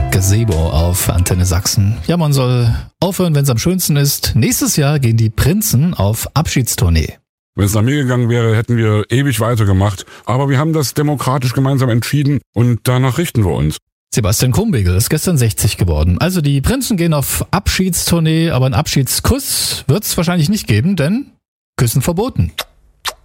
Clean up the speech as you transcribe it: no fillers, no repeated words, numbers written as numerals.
Gazebo auf Antenne Sachsen. Ja, man soll aufhören, wenn es am schönsten ist. Nächstes Jahr gehen die Prinzen auf Abschiedstournee. Wenn es nach mir gegangen wäre, hätten wir ewig weitergemacht. Aber wir haben das demokratisch gemeinsam entschieden und danach richten wir uns. Sebastian Kumbegel ist gestern 60 geworden. Also die Prinzen gehen auf Abschiedstournee, aber einen Abschiedskuss wird es wahrscheinlich nicht geben, denn Küssen verboten.